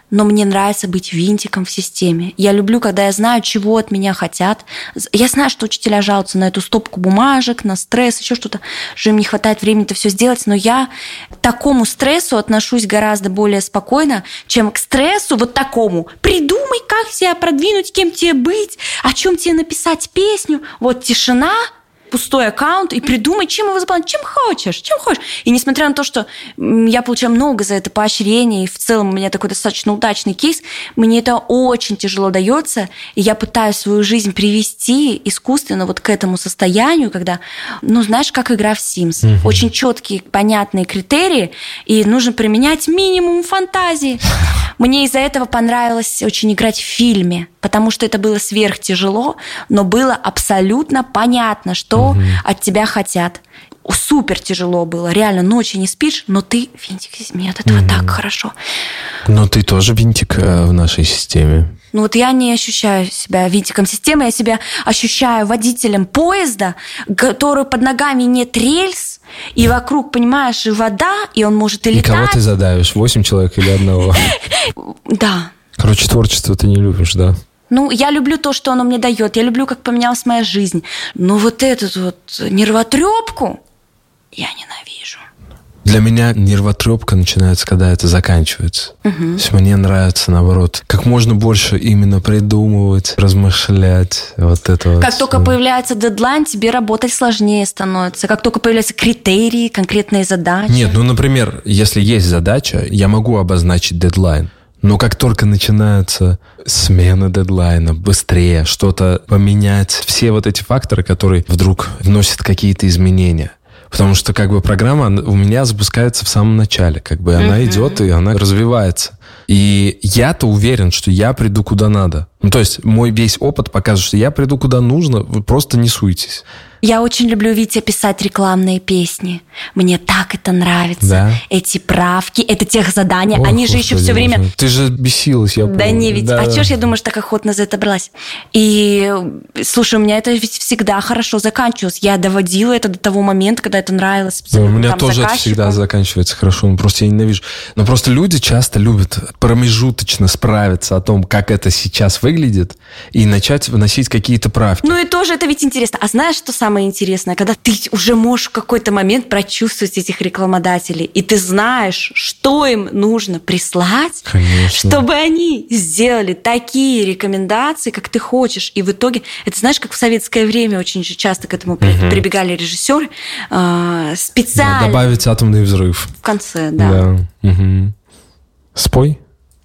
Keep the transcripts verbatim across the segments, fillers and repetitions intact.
но мне нравится быть винтиком в системе. Я люблю, когда я знаю, чего от меня хотят. Я знаю, что учителя жалуются на эту стопку бумажек, на стресс, еще что-то, что им не хватает времени это все сделать, но я к такому стрессу отношусь гораздо более спокойно, чем к стрессу вот такому. Придумай, как себя продвинуть, кем тебе быть, о чем тебе написать песню. Вот тишина, пустой аккаунт, и придумай, чем его заполнить, чем хочешь, чем хочешь. И несмотря на то, что я получаю много за это поощрения, и в целом у меня такой достаточно удачный кейс, мне это очень тяжело дается, и я пытаюсь свою жизнь привести искусственно вот к этому состоянию, когда, ну, знаешь, как игра в Sims. Mm-hmm. Очень четкие, понятные критерии, и нужно применять минимум фантазии. Мне из-за этого понравилось очень играть в фильме, потому что это было сверхтяжело, но было абсолютно понятно, что угу. от тебя хотят. Супер тяжело было. Реально, ночью не спишь, но ты винтик. Мне от этого угу. так хорошо. Но ты тоже винтик в нашей системе. Ну вот я не ощущаю себя винтиком системы, я себя ощущаю водителем поезда, который под ногами нет рельс, и вокруг, понимаешь, и вода, и он может и летать. И кого ты задавишь? Восемь человек или одного? Да. Короче, творчество ты не любишь, да? Ну, я люблю то, что оно мне дает. Я люблю, как поменялась моя жизнь. Но вот эту вот нервотрепку я ненавижу. Для меня нервотрепка начинается, когда это заканчивается. Угу. То есть мне нравится, наоборот, как можно больше именно придумывать, размышлять. Вот это как вот. только появляется дедлайн, тебе работать сложнее становится. Как только появляются критерии, конкретные задачи. Нет, ну, например, если есть задача, я могу обозначить дедлайн. Но как только начинается смена дедлайна, быстрее что-то поменять, все вот эти факторы, которые вдруг вносят какие-то изменения. Потому что как бы программа у меня запускается в самом начале. Как бы она uh-huh. идет, и она развивается. И я-то уверен, что я приду куда надо. Ну, то есть мой весь опыт показывает, что я приду куда нужно, вы просто не суетесь. Я очень люблю, Витя, писать рекламные песни. Мне так это нравится. Да? Эти правки, это техзадания. Ох, они же Господи, еще все время... Боже. Ты же бесилась, я помню. Да не, ведь. Да. А чё ж я думаю, что так охотно за это бралась? И, слушай, у меня это ведь всегда хорошо заканчивалось. Я доводила это до того момента, когда это нравилось абсолютно. У меня там, тоже это всегда заканчивается хорошо. Ну, просто я ненавижу. Но просто люди часто любят промежуточно справиться о том, как это сейчас выглядит, и начать вносить какие-то правки. Ну и тоже это ведь интересно. А знаешь, что самое интересное? Когда ты уже можешь в какой-то момент прочувствовать этих рекламодателей, и ты знаешь, что им нужно прислать, Конечно. Чтобы они сделали такие рекомендации, как ты хочешь. И в итоге, это знаешь, как в советское время очень же часто к этому угу. прибегали режиссеры, э, специально... Да, добавить атомный взрыв. В конце, да. Да. Угу. Спой.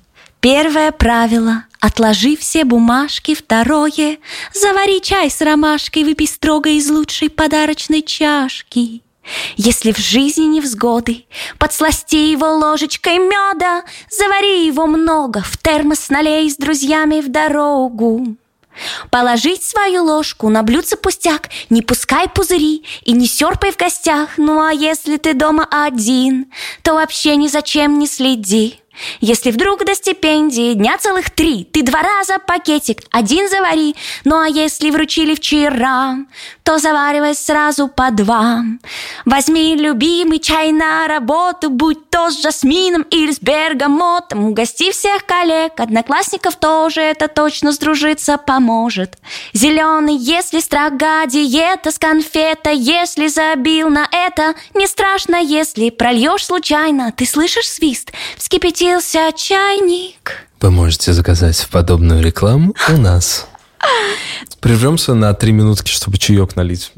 Первое правило – отложи все бумажки. Второе – завари чай с ромашкой, выпей строго из лучшей подарочной чашки. Если в жизни невзгоды, подсласти его ложечкой меда, завари его много, в термос налей с друзьями в дорогу. Положить свою ложку на блюдце пустяк, не пускай пузыри и не сёрпай в гостях. Ну а если ты дома один, то вообще ни за чем не следи. Если вдруг до стипендии дня целых три, ты два раза пакетик один завари. Ну а если вручили вчера, то заваривай сразу по два. Возьми любимый чай на работу, будь то с жасмином или с бергамотом. Угости всех коллег, одноклассников тоже, это точно сдружиться поможет. Зеленый, если строга диета с конфетой, если забил на это, не страшно, если прольешь случайно. Ты слышишь свист? Вскипятился чайник. Вы можете заказать подобную рекламу у нас. Прервемся на три минутки, чтобы чаек налить.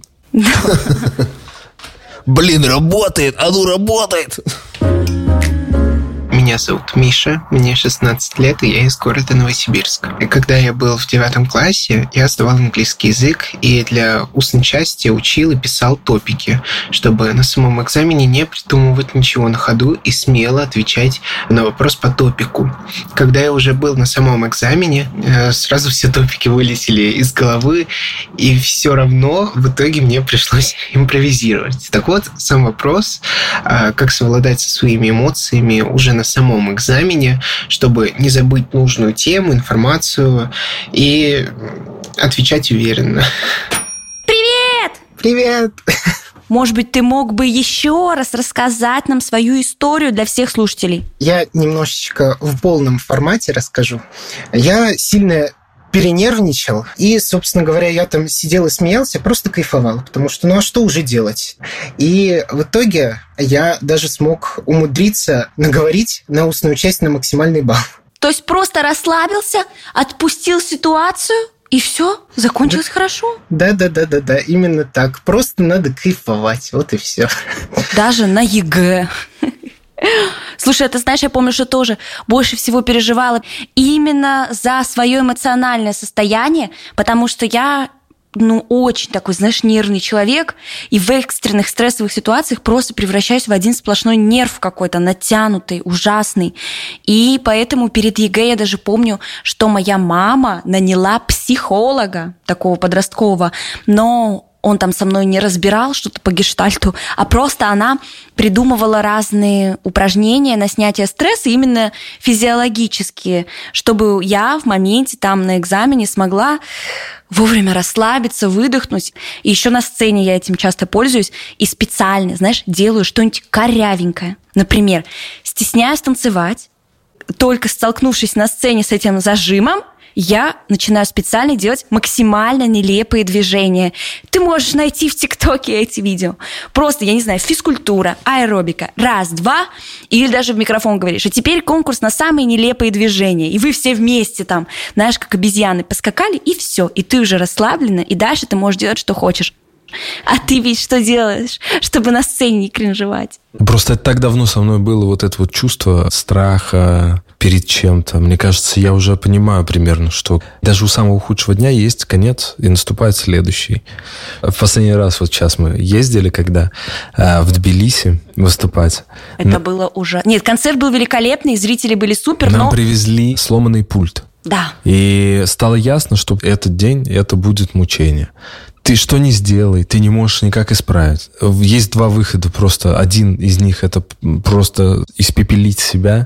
Блин, работает! А ну, работает! Меня зовут Миша, мне шестнадцать лет, и я из города Новосибирск. И когда я был в девятом классе, я сдавал английский язык, и для устной части учил и писал топики, чтобы на самом экзамене не придумывать ничего на ходу и смело отвечать на вопрос по топику. Когда я уже был на самом экзамене, сразу все топики вылетели из головы, и все равно в итоге мне пришлось импровизировать. Так вот, сам вопрос, как совладать со своими эмоциями уже на самом экзамене, чтобы не забыть нужную тему, информацию и отвечать уверенно. Привет! Привет! может быть, ты мог бы еще раз рассказать нам свою историю для всех слушателей? Я немножечко в полном формате расскажу. Я сильно перенервничал, и, собственно говоря, я там сидел и смеялся, просто кайфовал, потому что, ну а что уже делать? И в итоге я даже смог умудриться наговорить на устную часть на максимальный балл. То есть просто расслабился, отпустил ситуацию, и все, закончилось да. хорошо? Да-да-да-да-да, именно так. Просто надо кайфовать, вот и все. Даже на ЕГЭ. Слушай, ты знаешь, я помню, что тоже больше всего переживала именно за свое эмоциональное состояние, потому что я, ну, очень такой, знаешь, нервный человек, и в экстренных стрессовых ситуациях просто превращаюсь в один сплошной нерв какой-то, натянутый, ужасный. И поэтому перед ЕГЭ я даже помню, что моя мама наняла психолога, такого подросткового, но он там со мной не разбирал что-то по гештальту, а просто она придумывала разные упражнения на снятие стресса, именно физиологические, чтобы я в моменте там на экзамене смогла вовремя расслабиться, выдохнуть. И еще на сцене я этим часто пользуюсь и специально, знаешь, делаю что-нибудь корявенькое. Например, стесняюсь танцевать, только столкнувшись на сцене с этим зажимом, я начинаю специально делать максимально нелепые движения. Ты можешь найти в ТикТоке эти видео. Просто, я не знаю, физкультура, аэробика. Раз, два. Или даже в микрофон говоришь. А теперь конкурс на самые нелепые движения. И вы все вместе там, знаешь, как обезьяны поскакали, и все. И ты уже расслаблена, и дальше ты можешь делать, что хочешь. А ты ведь что делаешь, чтобы на сцене не кринжевать? Просто так давно со мной было вот это вот чувство страха перед чем-то. Мне кажется, я уже понимаю примерно, что даже у самого худшего дня есть конец, и наступает следующий. В последний раз вот сейчас мы ездили, когда в Тбилиси выступать. Это но... было уже... Нет, концерт был великолепный, зрители были супер, Нам но... привезли сломанный пульт. Да. И стало ясно, что этот день, это будет мучение. Ты что ни сделай, ты не можешь никак исправить. Есть два выхода просто. Один из них – это просто испепелить себя,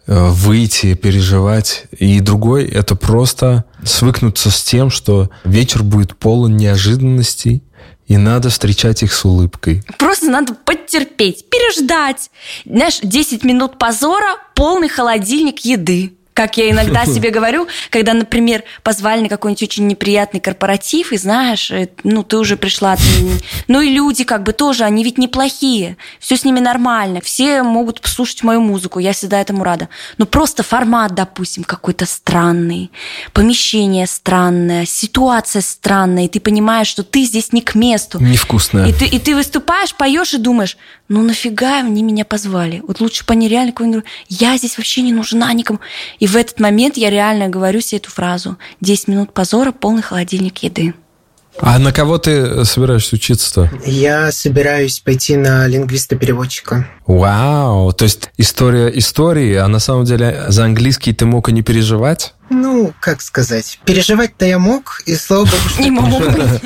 выйти, переживать. И другой – это просто свыкнуться с тем, что вечер будет полон неожиданностей, и надо встречать их с улыбкой. Просто надо потерпеть, переждать. Знаешь, десять минут позора, полный холодильник еды. Как я иногда себе говорю, когда, например, позвали на какой-нибудь очень неприятный корпоратив, и знаешь, ну, ты уже пришла... Ну, и люди как бы тоже, они ведь неплохие, все с ними нормально, все могут слушать мою музыку, я всегда этому рада. Но просто формат, допустим, какой-то странный, помещение странное, ситуация странная, и ты понимаешь, что ты здесь не к месту. Невкусно. И ты, и ты выступаешь, поешь и думаешь, ну, нафига они меня позвали? Вот лучше бы они реально кого-нибудь... Я здесь вообще не нужна никому... И в этот момент я реально говорю себе эту фразу. десять минут позора, полный холодильник еды. А на кого ты собираешься учиться-то? Я собираюсь пойти на лингвиста-переводчика. Вау! То есть история истории, а на самом деле за английский ты мог и не переживать? Ну, как сказать, переживать-то я мог, и слава богу, что... Не могу.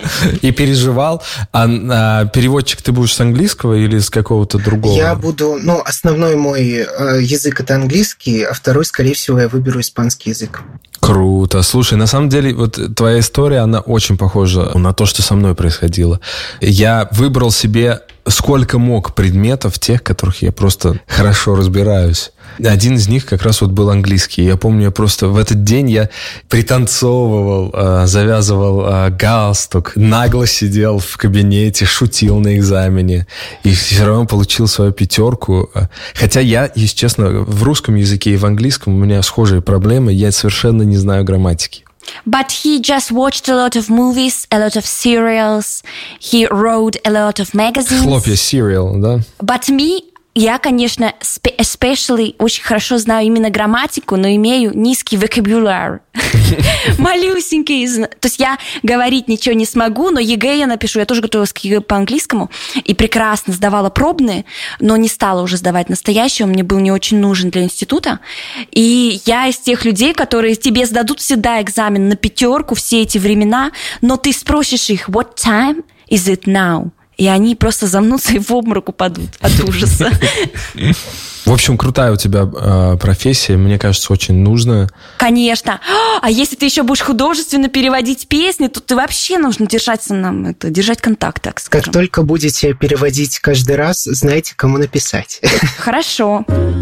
И переживал. А переводчик ты будешь с английского или с какого-то другого? Я буду... Ну, основной мой язык – это английский, а второй, скорее всего, я выберу испанский язык. Круто. Слушай, на самом деле, вот твоя история, она очень похожа на то, что со мной происходило. Я выбрал себе сколько мог предметов, тех, которых я просто хорошо разбираюсь. Один из них как раз вот был английский. Я помню, я просто в этот день я пританцовывал, завязывал галстук, нагло сидел в кабинете, шутил на экзамене и все равно получил свою пятерку. Хотя я, если честно, в русском языке и в английском у меня схожие проблемы, я совершенно не знаю грамматики. But he just watched a lot of movies, a lot of serials. He wrote a lot of magazines. Хлопья, serial, да? But me, я, конечно, especially очень хорошо знаю именно грамматику, но имею низкий vocabulary. Малюсенький. То есть я говорить ничего не смогу, но ЕГЭ я напишу. Я тоже готовилась к ЕГЭ по-английскому и прекрасно сдавала пробные, но не стала уже сдавать настоящий. Он мне был не очень нужен для института. И я из тех людей, которые тебе сдадут всегда экзамен на пятерку все эти времена, но ты спросишь их, what time is it now? и они просто замнутся и в обморок упадут от ужаса. В общем, крутая у тебя э, профессия, мне кажется, очень нужная. Конечно. А если ты еще будешь художественно переводить песни, то ты вообще нужно держаться нам это, держать контакт, так скажем. Как только будете переводить каждый раз, знаете, кому написать. Хорошо.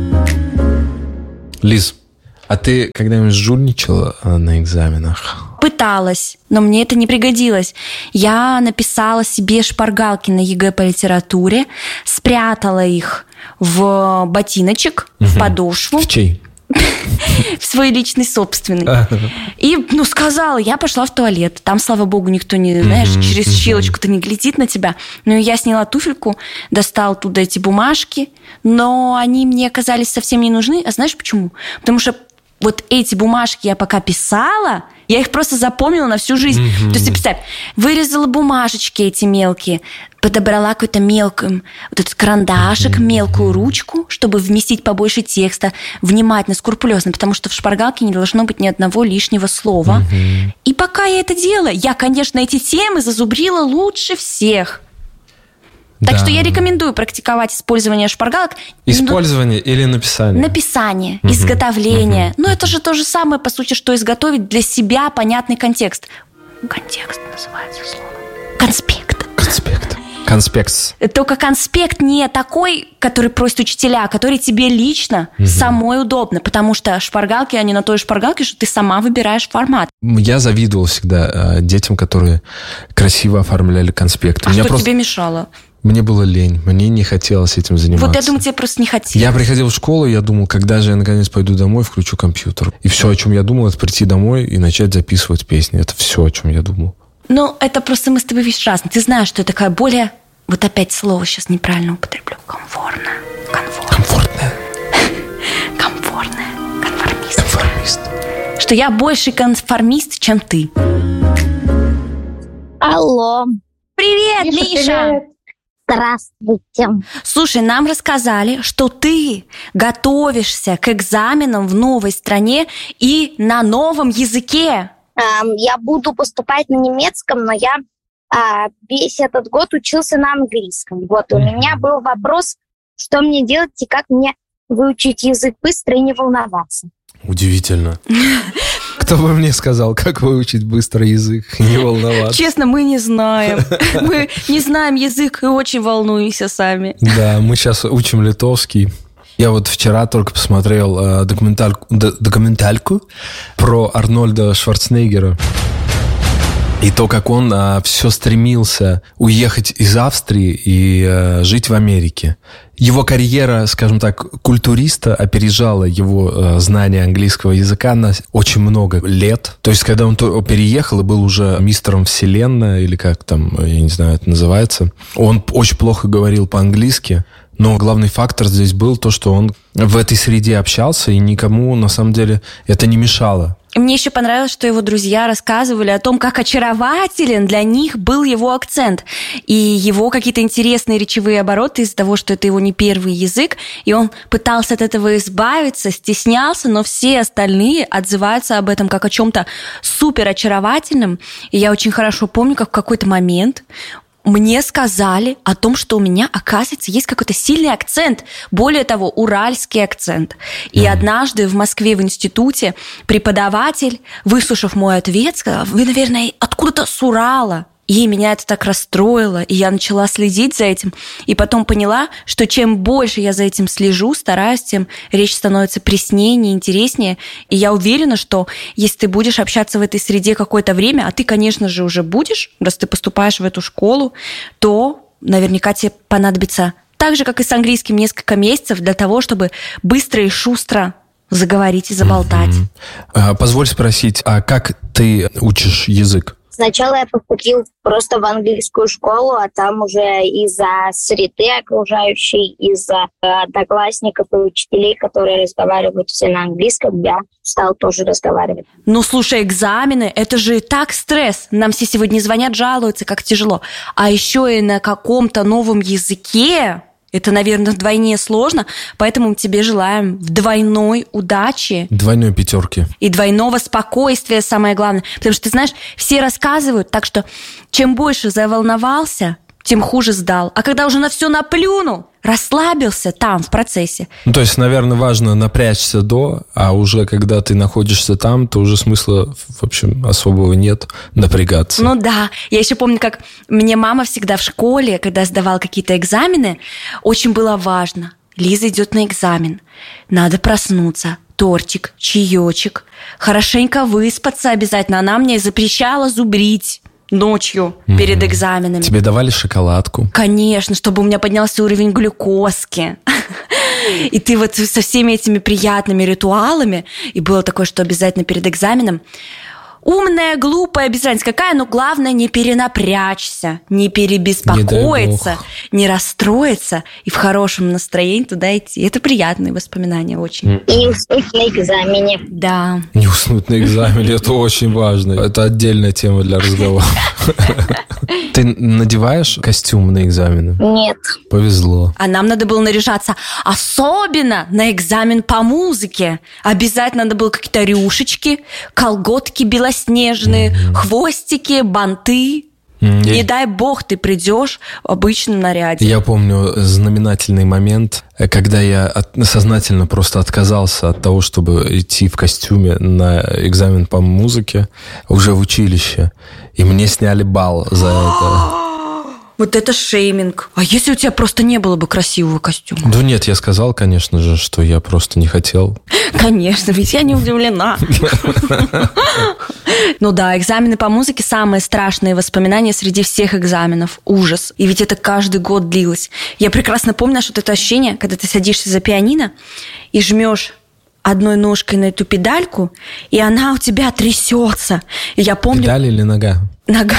Лиз, а ты когда-нибудь жульничала на экзаменах? Пыталась, но мне это не пригодилось. Я написала себе шпаргалки на ЕГЭ по литературе, спрятала их в ботиночек, угу. в подошву. В чей? В свой личный, собственный. И, ну, сказала, я пошла в туалет. Там, слава богу, никто не, знаешь, через щелочку-то не глядит на тебя. Ну, и я сняла туфельку, достала оттуда эти бумажки, но они мне оказались совсем не нужны. А знаешь почему? Потому что вот эти бумажки я пока писала, я их просто запомнила на всю жизнь. Mm-hmm. То есть, представь, вырезала бумажечки эти мелкие, подобрала какой-то мелкий вот этот карандашик, mm-hmm. мелкую ручку, чтобы вместить побольше текста, внимательно, скрупулезно, потому что в шпаргалке не должно быть ни одного лишнего слова. Mm-hmm. И пока я это делала, я, конечно, эти темы зазубрила лучше всех. Так да. что я рекомендую практиковать использование шпаргалок. Использование ну, или написание? Написание, угу. изготовление. Угу. Ну, это же то же самое, по сути, что изготовить для себя понятный контекст. Контекст называется слово. Конспект. Конспект. Конспект. Только конспект не такой, который просят учителя, а который тебе лично угу. самой удобно, потому что шпаргалки, они на той шпаргалке, что ты сама выбираешь формат. Я завидовал всегда э, детям, которые красиво оформляли конспекты. А Меня что просто... тебе мешало? Мне было лень, мне не хотелось этим заниматься. Вот я думаю, тебе просто не хотелось. Я приходил в школу, я думал, когда же я наконец пойду домой, включу компьютер. И все, о чем я думал, это прийти домой и начать записывать песни. Это все, о чем я думал. Ну, это просто мы с тобой видишь разные. Ты знаешь, что такая более... Вот опять слово сейчас неправильно употреблю. Комфортная. Комфортная. Комфортная. Конформист. Конформист. Что я больше конформист, чем ты. Алло. Привет, Миша. Миша. Привет. Здравствуйте. Слушай, нам рассказали, что ты готовишься к экзаменам в новой стране и на новом языке. Эм, я буду поступать на немецком, но я а, весь этот год учился на английском. Вот, у меня был вопрос, что мне делать и как мне выучить язык быстро и не волноваться. Удивительно. Кто бы мне сказал, как выучить быстро язык и не волноваться? Честно, мы не знаем. Мы не знаем язык и очень волнуемся сами. Да, мы сейчас учим литовский. Я вот вчера только посмотрел э, документальку, д- документальку про Арнольда Шварценеггера. И то, как он а, все стремился уехать из Австрии и а, жить в Америке. Его карьера, скажем так, культуриста опережала его а, знание английского языка на очень много лет. То есть, когда он то, переехал и был уже мистером вселенной, или как там, я не знаю, это называется, он очень плохо говорил по-английски. Но главный фактор здесь был то, что он в этой среде общался, и никому, на самом деле, это не мешало. Мне еще понравилось, что его друзья рассказывали о том, как очарователен для них был его акцент и его какие-то интересные речевые обороты из-за того, что это его не первый язык, и он пытался от этого избавиться, стеснялся, но все остальные отзываются об этом как о чем-то супер очаровательном. И я очень хорошо помню, как в какой-то момент мне сказали о том, что у меня, оказывается, есть какой-то сильный акцент. Более того, уральский акцент. И mm-hmm. однажды в Москве в институте преподаватель, выслушав мой ответ, сказал: вы, наверное, откуда-то с Урала. И меня это так расстроило, и я начала следить за этим. И потом поняла, что чем больше я за этим слежу, стараюсь, тем речь становится преснее, интереснее. И я уверена, что если ты будешь общаться в этой среде какое-то время, а ты, конечно же, уже будешь, раз ты поступаешь в эту школу, то наверняка тебе понадобится, так же, как и с английским, несколько месяцев для того, чтобы быстро и шустро заговорить и заболтать. Mm-hmm. Позволь спросить, а как ты учишь язык? Сначала я поступил просто в английскую школу, а там уже из-за среды окружающей, из-за одноклассников и учителей, которые разговаривают все на английском, я стал тоже разговаривать. Ну, слушай, экзамены, это же и так стресс. Нам все сегодня звонят, жалуются, как тяжело. А еще и на каком-то новом языке. Это, наверное, вдвойне сложно, поэтому тебе желаем двойной удачи. Двойной пятерки. И двойного спокойствия, самое главное. Потому что, ты знаешь, все рассказывают, так что чем больше заволновался, тем хуже сдал. А когда уже на все наплюнул, расслабился там, в процессе. Ну, то есть, наверное, важно напрячься до, а уже когда ты находишься там, то уже смысла, в общем, особого нет напрягаться. Ну да. Я еще помню, как мне мама всегда в школе, когда сдавала какие-то экзамены, очень было важно. Лиза идет на экзамен. Надо проснуться. Тортик, чаечек. Хорошенько выспаться обязательно. Она мне запрещала зубрить ночью mm-hmm. перед экзаменами. Тебе давали шоколадку? Конечно, чтобы у меня поднялся уровень глюкозки. И ты вот со всеми этими приятными ритуалами, и было такое, что обязательно перед экзаменом умная, глупая, без разницы какая, но главное не перенапрячься, не перебеспокоиться, не, не расстроиться и в хорошем настроении туда идти. Это приятные воспоминания очень. И не уснуть на экзамене. Да. Не уснуть на экзамене, это очень важно. Это отдельная тема для разговора. Ты надеваешь костюм на экзамены? Нет. Повезло. А нам надо было наряжаться особенно на экзамен по музыке. Обязательно надо было какие-то рюшечки, колготки белоснежные, mm-hmm. хвостики, банты. Mm-hmm. Не дай бог ты придешь в обычном наряде. Я помню знаменательный момент, когда я от, сознательно просто отказался от того, чтобы идти в костюме на экзамен по музыке уже в училище. И мне сняли балл за это. Вот это шейминг. А если у тебя просто не было бы красивого костюма? Да нет, я сказал, конечно же, что я просто не хотел. Конечно, ведь я не удивлена. Ну да, экзамены по музыке – самые страшные воспоминания среди всех экзаменов. Ужас. И ведь это каждый год длилось. Я прекрасно помню, что это ощущение, когда ты садишься за пианино и жмешь одной ножкой на эту педальку, и она у тебя трясется. И я помню... Педаль или нога? Нога.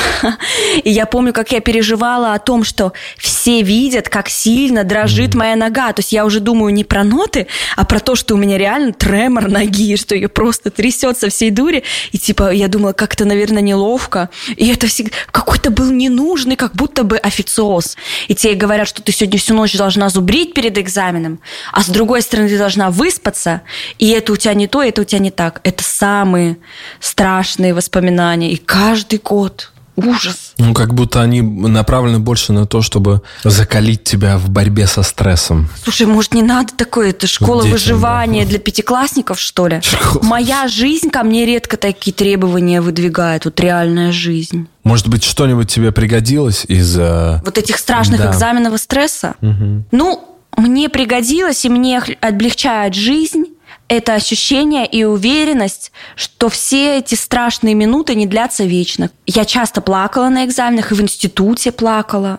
И я помню, как я переживала о том, что все видят, как сильно дрожит mm. моя нога. То есть я уже думаю не про ноты, а про то, что у меня реально тремор ноги, что ее просто трясет со всей дури. И типа я думала, как-то, наверное, неловко. И это всегда какой-то был ненужный, как будто бы официоз. И тебе говорят, что ты сегодня всю ночь должна зубрить перед экзаменом, а с другой стороны ты должна выспаться, и это у тебя не то, это у тебя не так. Это самые страшные воспоминания. И каждый год ужас. Ну, как будто они направлены больше на то, чтобы закалить тебя в борьбе со стрессом. Слушай, может, не надо такое? Это школа Детям, выживания да. для пятиклассников, что ли? Школа. Моя жизнь ко мне редко такие требования выдвигает. Вот реальная жизнь. Может быть, что-нибудь тебе пригодилось из... Вот этих страшных да. экзаменов и стресса? Угу. Ну, мне пригодилось, и мне облегчает жизнь. Это ощущение и уверенность, что все эти страшные минуты не длятся вечно. Я часто плакала на экзаменах, и в институте плакала.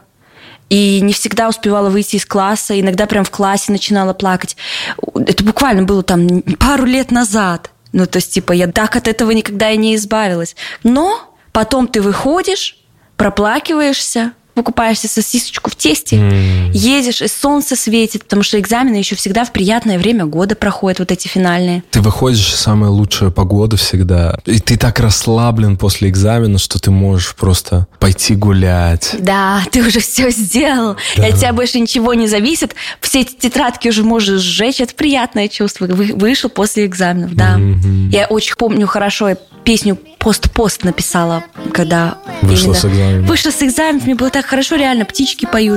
И не всегда успевала выйти из класса. Иногда прям в классе начинала плакать. Это буквально было там пару лет назад. Ну, то есть, типа, я так от этого никогда и не избавилась. Но потом ты выходишь, проплакиваешься, покупаешься сосисочку в тесте, mm. едешь, и солнце светит, потому что экзамены еще всегда в приятное время года проходят, вот эти финальные. Ты выходишь, самая лучшая погода всегда, и ты так расслаблен после экзамена, что ты можешь просто пойти гулять. Да, ты уже все сделал, да. и от тебя больше ничего не зависит, все эти тетрадки уже можешь сжечь, это приятное чувство, Вы, вышел после экзаменов, да. Mm-hmm. Я очень помню хорошо, я песню «Пост-пост» написала, когда... Вышла с экзаменов. Вышла с экзаменов, мне было так хорошо, реально, птички поют.